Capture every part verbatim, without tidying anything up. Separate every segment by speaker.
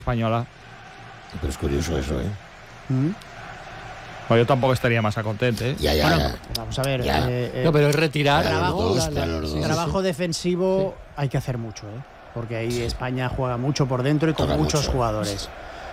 Speaker 1: española.
Speaker 2: Pero es curioso eso, ¿eh?
Speaker 1: ¿Mm? Bueno, yo tampoco estaría más contento, ¿eh?
Speaker 2: Ya, ya,
Speaker 3: bueno,
Speaker 2: ya.
Speaker 3: vamos a ver.
Speaker 2: Ya.
Speaker 3: Eh, eh,
Speaker 4: No, pero es retirar.
Speaker 3: trabajo,
Speaker 2: los dos,
Speaker 3: la- la-
Speaker 2: los
Speaker 3: sí,
Speaker 2: dos.
Speaker 3: trabajo defensivo hay que hacer mucho, ¿eh? Porque ahí
Speaker 2: Sí.
Speaker 3: España juega mucho por dentro y con
Speaker 2: Toca
Speaker 3: muchos
Speaker 2: mucho,
Speaker 3: jugadores.
Speaker 2: sí.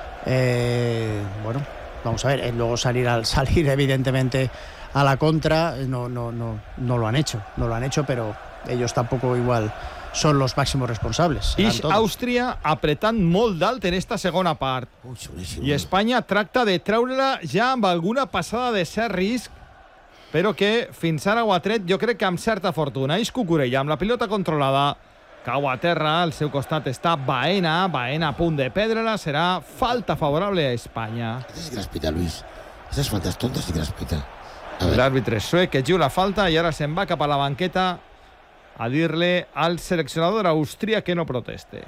Speaker 3: Eh, bueno, vamos a ver. eh, luego salir al salir evidentemente a la contra no, no, no, no lo han hecho, no lo han hecho, pero ellos tampoco igual son los máximos responsables. serán
Speaker 1: I
Speaker 3: todos.
Speaker 1: Àustria apretant molt d'alt en esta segona part.
Speaker 2: Ui, xuríssim.
Speaker 1: I Espanya tracta de treure-la ja amb alguna passada de cert risc, però que fins ara ho ha tret, jo crec que amb certa fortuna. És Cucurella, amb la pilota controlada, cau a terra, al seu costat està Baena, Baena a punt de perdre-la, serà falta favorable a Espanya.
Speaker 2: Este sí que las pita, Luis. Esas faltas tontas sí que las pita. A ver.
Speaker 1: L'àrbitre suec que diu la falta i ara se'n va cap a la banqueta a dir-le al seleccionador austríac que no proteste.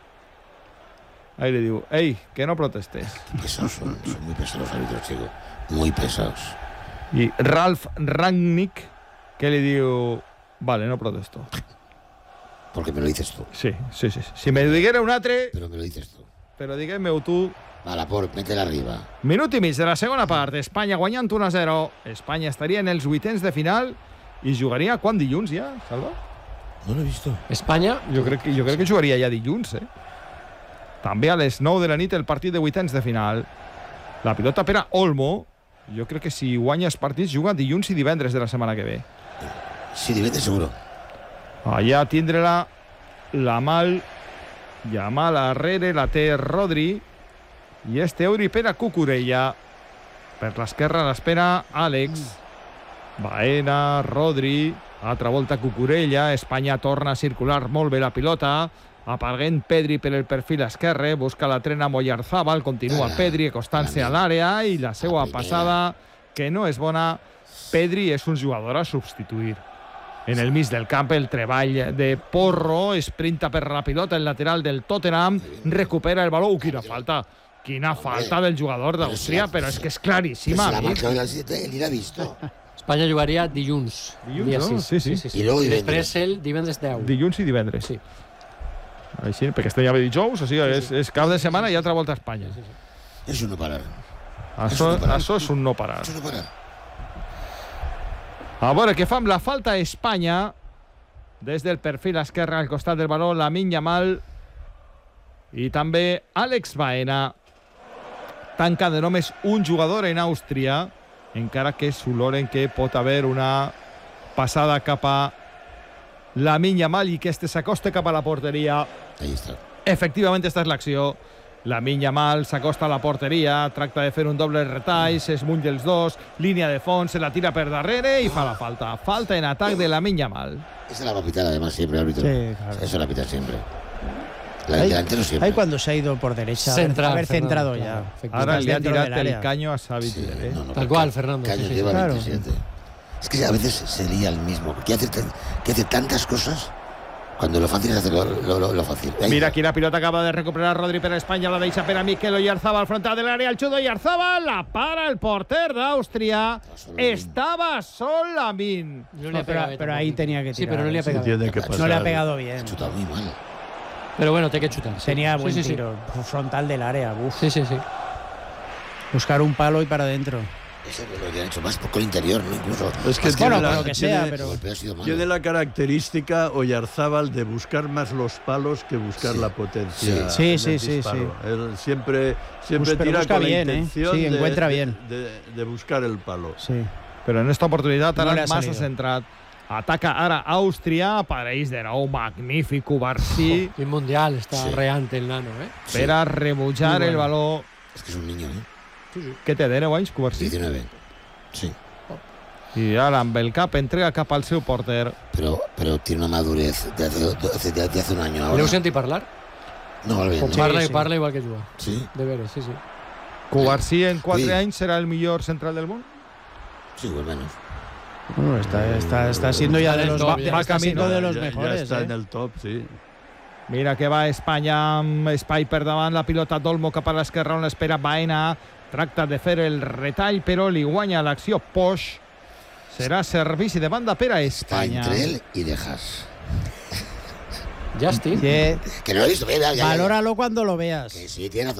Speaker 1: Ahí le diu, ei, que no protestes.
Speaker 2: Pesados son, son muy pesados los árbitros, chico. Muy pesados.
Speaker 1: I Ralf Rangnick que li diu, vale, no protesto.
Speaker 2: Porque me lo dices tú.
Speaker 1: Sí, sí, sí. Si me diguera un altre,
Speaker 2: Pero me lo dices tú.
Speaker 1: però diguem-me-ho tu.
Speaker 2: Va, la por, métela arriba.
Speaker 1: Minut i mig de la segona part, Espanya guanyant un a zero. Espanya estaria en els vuitens de final i jugaria quan dilluns ja, Salva?
Speaker 2: No lo he visto.
Speaker 4: Espanya,
Speaker 1: Jo crec que, jo crec que jugaria ja dilluns, eh? També a les nou de la nit el partit de vuitens de final. La pilota per a Olmo. Jo crec que si guanya els partits juga dilluns i divendres de la setmana que ve.
Speaker 2: Sí, divendres seguro.
Speaker 1: Allà tindre-la la Mal, Yamal arrere, la té Rodri, i este Euri per a Cucurella. Per l'esquerra l'espera Àlex. Baena, Rodri, altra volta Cucurella, Espanya torna a circular molt bé la pilota, aparguent Pedri per el perfil esquerre, busca la trena Moyarzabal, continua Pedri acostant-se a l'àrea i la seva passada, que no és bona. Pedri és un jugador a substituir. En el mig del camp, el treball de Porro, sprinta per la pilota, el lateral del Tottenham, recupera el baló. Uh, quina falta, quina falta del jugador d'Àustria, però és que és claríssima.
Speaker 2: Pues la marca de la siete, él la ha visto.
Speaker 4: Espanya jugaria dilluns.
Speaker 1: Dilluns,
Speaker 4: dia
Speaker 1: no?
Speaker 4: sis.
Speaker 1: Sí, sí.
Speaker 4: sí, sí.
Speaker 2: I luego
Speaker 4: I
Speaker 2: divendres.
Speaker 4: després el divendres deu.
Speaker 1: Dilluns i divendres.
Speaker 4: Sí.
Speaker 1: Així, perquè estem ja dijous, o sigui, és, és cap de setmana i altra volta a Espanya.
Speaker 2: Es un no parar.
Speaker 1: Això,
Speaker 2: no parar.
Speaker 1: això és un no parar.
Speaker 2: Es un no parar.
Speaker 1: A veure què fa amb la falta a Espanya. Des del perfil esquerre al costat del baló, Lamine Yamal i també Àlex Baena. Tanca de només un jugador en Àustria, encara que s'oloren que pot haver una passada cap a Lamine Yamal i que este s'acosta cap a la porteria.
Speaker 2: Ahí está.
Speaker 1: Efectivament, esta és l'acció. Lamine Yamal s'acosta a la porteria, tracta de fer un doble retall, s'esmuny els dos, línia de fons, se la tira per darrere i fa la falta. Falta en atac de Lamine Yamal.
Speaker 2: Esa la va a pitar además siempre el árbitro.
Speaker 3: Sí, claro.
Speaker 2: Eso la pita siempre. La del
Speaker 3: Ahí-
Speaker 2: delantero siempre.
Speaker 3: Ahí cuando se ha ido por derecha, haber-
Speaker 4: Centrar,
Speaker 3: haber
Speaker 4: Fernando,
Speaker 3: centrado
Speaker 4: claro,
Speaker 3: ya.
Speaker 4: efectivamente.
Speaker 1: Ara
Speaker 3: Estás
Speaker 1: li ha
Speaker 3: dentro
Speaker 1: tirat
Speaker 3: del
Speaker 1: el
Speaker 3: área.
Speaker 1: caño a
Speaker 2: Sí,
Speaker 1: Savitzer, eh?
Speaker 2: no, no,
Speaker 4: Tal
Speaker 2: porque
Speaker 4: cual, Fernando,
Speaker 2: Caño
Speaker 4: sí, sí,
Speaker 2: lleva
Speaker 3: claro.
Speaker 2: veintisiete. Es que a veces se lía el mismo. Que hace, tan- que hace tantas cosas cuando lo fácil es hacer lo, lo, lo, lo fácil. Ahí
Speaker 1: Mira
Speaker 2: está.
Speaker 1: aquí la pilota acaba de recuperar Rodri per a Espanya, la deixa per a Mikel Oyarzabal, frontal de l'àrea, el xudo Oyarzabal, la para el porter d'Àustria. Estaba sol Lamine.
Speaker 4: No le
Speaker 3: No,
Speaker 4: ha
Speaker 3: pero,
Speaker 4: pegado bien
Speaker 3: pero
Speaker 4: tampoco.
Speaker 3: ahí tenía que
Speaker 4: Sí,
Speaker 3: tirar.
Speaker 4: pero no le ha pegado.
Speaker 5: Tiene que
Speaker 2: No
Speaker 5: pasar.
Speaker 3: No le ha pegado bien.
Speaker 2: Ha chutado muy mal.
Speaker 4: Pero bueno, te hay que chutar. sí.
Speaker 3: Tenía
Speaker 4: Sí,
Speaker 3: buen
Speaker 4: sí, sí.
Speaker 3: tiro. Frontal del área. Uf.
Speaker 4: Sí, sí, sí.
Speaker 3: Buscar un palo y para adentro.
Speaker 2: Ese lo que han hecho más por el interior, ¿no? Incluso.
Speaker 5: Es que
Speaker 2: Más
Speaker 5: tiene
Speaker 3: Bueno,
Speaker 5: la-
Speaker 3: por lo que
Speaker 5: tiene-
Speaker 3: sea,
Speaker 2: El
Speaker 3: pero.
Speaker 2: golpeo ha sido malo.
Speaker 5: Tiene la característica Oyarzábal de buscar más los palos que buscar
Speaker 2: Sí.
Speaker 5: la potencia.
Speaker 3: Sí.
Speaker 5: en
Speaker 3: Sí,
Speaker 5: el
Speaker 3: sí, sí,
Speaker 5: disparo. Él siempre siempre
Speaker 3: Bus- pero
Speaker 5: tira
Speaker 3: busca
Speaker 5: con
Speaker 3: bien,
Speaker 5: la
Speaker 3: ¿eh?
Speaker 5: intención
Speaker 3: Sí,
Speaker 5: de-
Speaker 3: encuentra
Speaker 5: de-
Speaker 3: bien.
Speaker 5: De, de buscar el palo.
Speaker 3: Sí.
Speaker 1: Però en esta oportunitat
Speaker 3: No
Speaker 1: ara
Speaker 3: le ha
Speaker 1: massa
Speaker 3: salido.
Speaker 1: centrat. Ataca ara Àustria, apareix de nou magnífic Cubarsí
Speaker 4: El mundial está
Speaker 2: Sí.
Speaker 4: reante el nano, ¿eh?
Speaker 2: Sí.
Speaker 1: per a rebutjar
Speaker 4: Muy
Speaker 1: el
Speaker 4: bueno.
Speaker 1: baló.
Speaker 2: Es que es un niño, ¿eh?
Speaker 1: Què té, de deu anys, Cubarsí?
Speaker 2: diecinueve. Sí.
Speaker 1: I ara amb el cap entrega cap al seu porter.
Speaker 2: Pero, pero tiene una madurez de hace, de hace, de hace un año ahora.
Speaker 4: ¿Le senti parlar?
Speaker 2: No, va bien.
Speaker 4: Pues
Speaker 2: ¿no?
Speaker 4: parla
Speaker 3: sí.
Speaker 4: y parla igual que yo.
Speaker 2: Sí,
Speaker 4: De veres, sí, sí.
Speaker 1: Cubarsí en quatre
Speaker 2: Sí.
Speaker 1: anys serà el millor central del món?
Speaker 2: sí, o al menos.
Speaker 3: Bueno, está, está, está siendo ya de
Speaker 4: Está
Speaker 3: los,
Speaker 4: en el top,
Speaker 3: de-
Speaker 4: ya.
Speaker 3: está
Speaker 1: Va
Speaker 3: siendo
Speaker 1: camino.
Speaker 3: de los
Speaker 5: Ya- ya
Speaker 3: mejores.
Speaker 5: está
Speaker 3: ¿eh?
Speaker 5: en el top, sí.
Speaker 1: Mira que va Espanya amb espai per davant, la pilota d'Olmo cap a l'esquerra on l'espera Baena, tracta de fer el retall però li guanya l'acció Posch. Serà servici de banda per a
Speaker 2: Está
Speaker 1: Espanya.
Speaker 2: entre él y Dejas.
Speaker 4: Justin.
Speaker 3: Que
Speaker 2: Que no lo he visto. Que, ya- ya- ya-
Speaker 3: valóralo cuando lo veas.
Speaker 2: que sí, tiene razón.